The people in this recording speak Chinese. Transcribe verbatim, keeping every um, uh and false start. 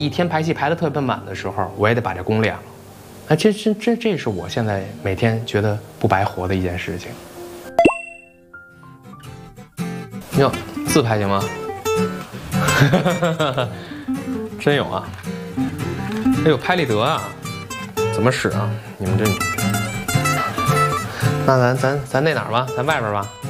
一天排戏排得特别满的时候，我也得把这功练了。哎，这这这这是我现在每天觉得不白活的一件事情。哟，自拍行吗？真有啊！哎呦，拍立得啊，怎么使啊？你们这……那咱咱咱那哪儿吧？咱外边吧。